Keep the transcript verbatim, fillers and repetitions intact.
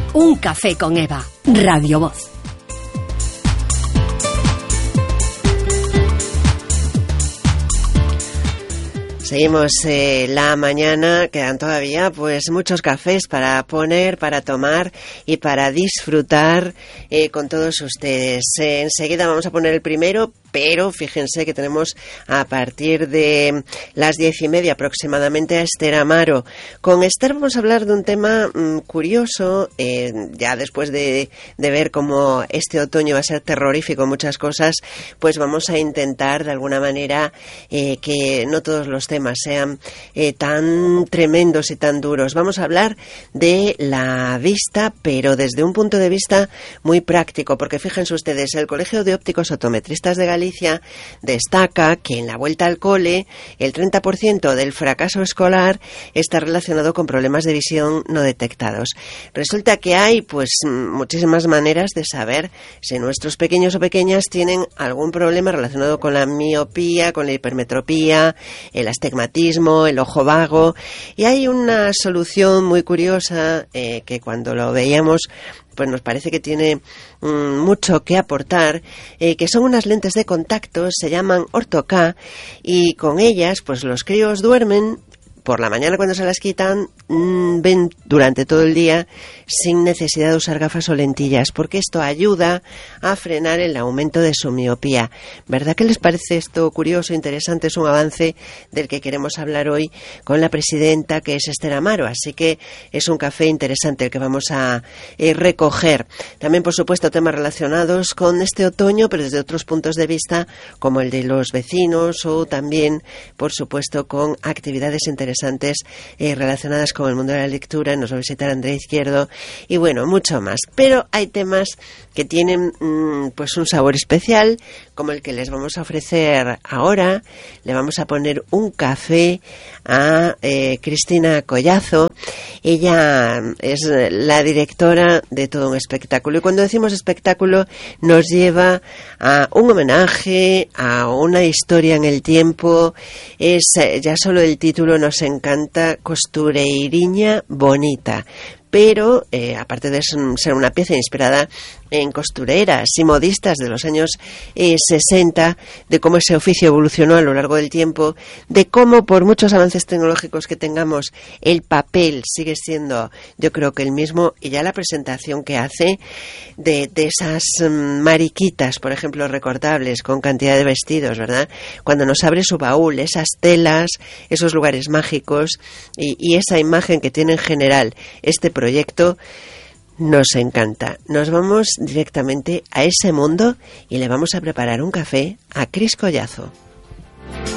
Un café con Eva, Radio Voz. Seguimos eh, la mañana, quedan todavía pues muchos cafés para poner, para tomar y para disfrutar eh, con todos ustedes. Eh, enseguida vamos a poner el primero, pero fíjense que tenemos a partir de las diez y media aproximadamente a Esther Amaro. Con Esther vamos a hablar de un tema mmm, curioso, eh, ya después de, de ver cómo este otoño va a ser terrorífico en muchas cosas, pues vamos a intentar de alguna manera eh, que no todos los temas sean eh, tan tremendos y tan duros. Vamos a hablar de la vista, pero desde un punto de vista muy práctico, porque fíjense ustedes, el Colegio de Ópticos Optometristas de Galicia destaca que en la vuelta al cole el treinta por ciento del fracaso escolar está relacionado con problemas de visión no detectados. Resulta que hay pues muchísimas maneras de saber si nuestros pequeños o pequeñas tienen algún problema relacionado con la miopía, con la hipermetropía, el astigmatismo, el ojo vago, y hay una solución muy curiosa eh, que cuando lo veíamos pues nos parece que tiene mmm, mucho que aportar, eh, que son unas lentes de contacto, se llaman Ortho-K, y con ellas pues los críos duermen por la mañana. Cuando se las quitan, mmm, ven durante todo el día sin necesidad de usar gafas o lentillas, porque esto ayuda a frenar el aumento de su miopía. ¿Verdad que les parece esto curioso, interesante? Es un avance del que queremos hablar hoy con la presidenta, que es Esther Amaro, así que es un café interesante el que vamos a eh, recoger. También, por supuesto, temas relacionados con este otoño, pero desde otros puntos de vista, como el de los vecinos, o también, por supuesto, con actividades interesantes eh, relacionadas con el mundo de la lectura. Nos va a visitar Andrea Izquierdo y bueno, mucho más. Pero hay temas que tienen mmm, pues un sabor especial, como el que les vamos a ofrecer ahora. Le vamos a poner un café a eh, Cristina Collazo. Ella es la directora de todo un espectáculo, y cuando decimos espectáculo nos lleva a un homenaje, a una historia en el tiempo. Es ya solo el título nos encanta, Costureiriña Bonita. Pero, eh, aparte de ser una pieza inspirada en costureras y modistas de los años eh, sesenta, de cómo ese oficio evolucionó a lo largo del tiempo, de cómo por muchos avances tecnológicos que tengamos, el papel sigue siendo, yo creo que el mismo, y ya la presentación que hace de, de esas um, mariquitas, por ejemplo, recortables, con cantidad de vestidos, ¿verdad? Cuando nos abre su baúl, esas telas, esos lugares mágicos, y, y esa imagen que tiene en general este proyecto, nos encanta. Nos vamos directamente a ese mundo y le vamos a preparar un café a Cris Collazo.